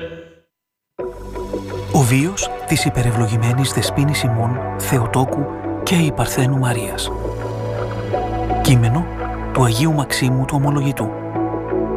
Ο βίος της υπερευλογημένης Δεσποίνης ημών Θεοτόκου και η Παρθένου Μαρίας. Κείμενο του Αγίου Μαξίμου του Ομολογητού.